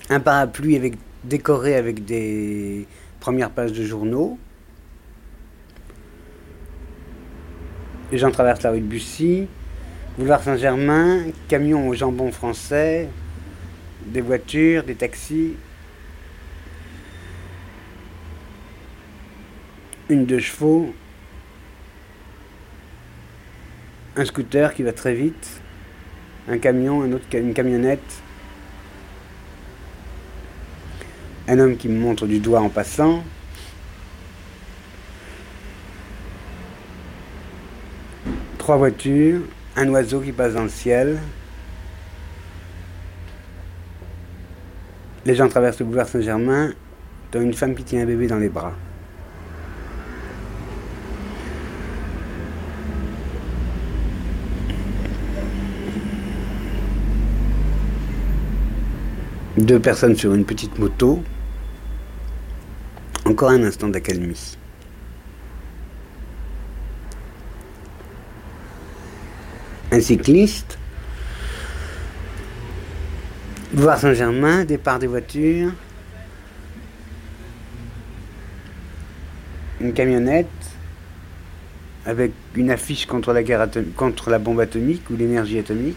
Un parapluie décoré avec des premières pages de journaux. Les gens traversent la rue de Bussy. Boulevard Saint-Germain, camions au jambon français, des voitures, des taxis. Une 2 chevaux. Un scooter qui va très vite. Un camion, une camionnette. Un homme qui me montre du doigt en passant. Trois voitures. Un oiseau qui passe dans le ciel. Les gens traversent le boulevard Saint-Germain, dont une femme qui tient un bébé dans les bras. Deux personnes sur une petite moto. Encore un instant d'accalmie. Un cycliste. Boulevard Saint-Germain, départ des voitures. Une camionnette avec une affiche contre la bombe atomique ou l'énergie atomique.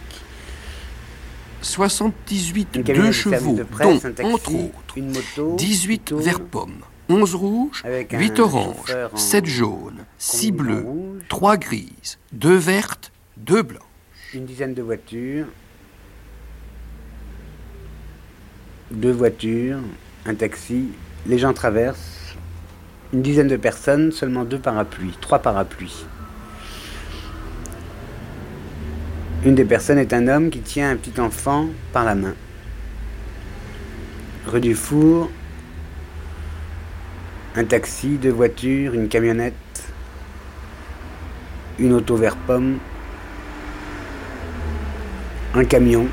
78 2 chevaux, dont, entre autres, une moto, 18 verts pommes, 11 rouges, 8 oranges, 7 jaunes, 6 bleus, 3 grises, 2 vertes, 2 blanches. Une dizaine de voitures. 2 voitures, un taxi. Les gens traversent. Une dizaine de personnes, seulement 2 parapluies, 3 parapluies. Une des personnes est un homme qui tient un petit enfant par la main. Rue du Four, un taxi, 2 voitures, une camionnette, une auto vert pomme, un camion,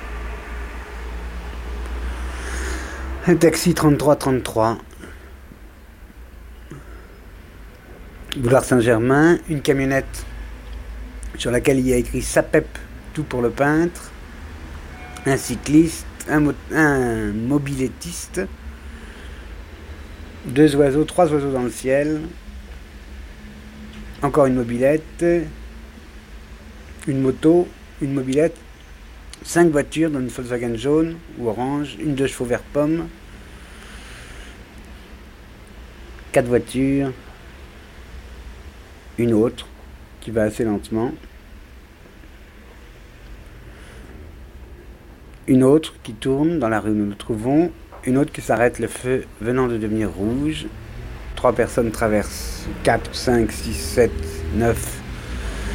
un taxi 3333, boulevard Saint-Germain, une camionnette sur laquelle il y a écrit SAPEP, tout pour le peintre, un cycliste, un mobilettiste, 2 oiseaux, 3 oiseaux dans le ciel, encore une mobilette, une moto, une mobilette, 5 voitures dans une Volkswagen jaune ou orange, une 2 chevaux vert pomme, 4 voitures, une autre qui va assez lentement, une autre qui tourne dans la rue où nous nous trouvons, une autre qui s'arrête, le feu venant de devenir rouge. 3 personnes traversent, 4, 5, 6, 7, 9,